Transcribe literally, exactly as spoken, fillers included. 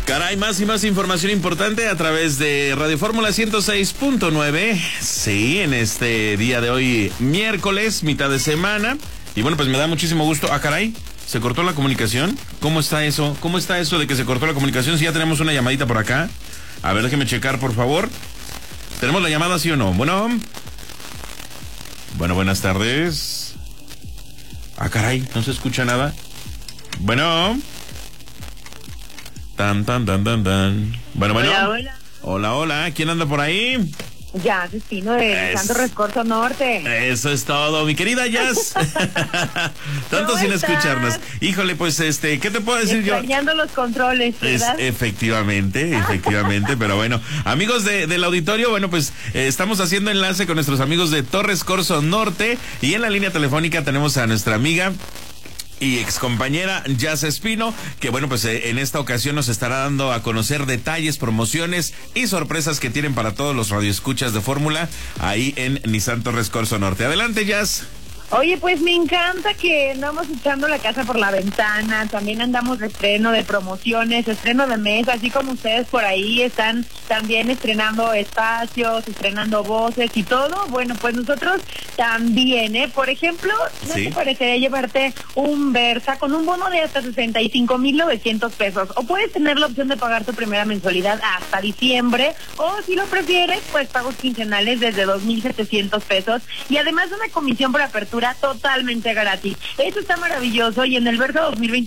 Caray, más y más información importante a través de Radio Fórmula ciento seis punto nueve. Sí, en este día de hoy, miércoles, mitad de semana. Y bueno, pues me da muchísimo gusto. Ah, caray, ¿se cortó la comunicación? ¿Cómo está eso? ¿Cómo está eso de que se cortó la comunicación? Si ya tenemos una llamadita por acá. A ver, déjeme checar, por favor. ¿Tenemos la llamada, sí o no? Bueno. Bueno, buenas tardes. Ah, caray, no se escucha nada. Bueno. Tan, tan, tan, tan, tan. Bueno, bueno. Hola, hola. Hola, hola. ¿Quién anda por ahí? Jazz Espino de Es... Santo Rescorso Norte. Eso es todo, mi querida Jazz. Tanto sin estás? escucharnos. Híjole, pues, este, ¿qué te puedo decir yo? Extrañando los controles, ¿verdad? Es, efectivamente, efectivamente, pero bueno, amigos de, del auditorio, bueno, pues eh, estamos haciendo enlace con nuestros amigos de Torres Corso Norte y en la línea telefónica tenemos a nuestra amiga y excompañera Jazz Espino, que bueno, pues eh, en esta ocasión nos estará dando a conocer detalles, promociones y sorpresas que tienen para todos los radioescuchas de Fórmula ahí en Nissan Torres Corso Norte. Adelante, Jazz. Oye, pues me encanta que andamos echando la casa por la ventana, también andamos de estreno de promociones, estreno de mes, así como ustedes por ahí están también estrenando espacios, estrenando voces y todo. Bueno, pues nosotros también, ¿eh? Por ejemplo, ¿no ¿Sí? te parecería llevarte un Versa con un bono de hasta sesenta y cinco mil novecientos pesos? O puedes tener la opción de pagar tu primera mensualidad hasta diciembre, o si lo prefieres, pues pagos quincenales desde dos mil setecientos pesos y además una comisión por apertura totalmente gratis. Eso está maravilloso y en el Versa dos mil veinticuatro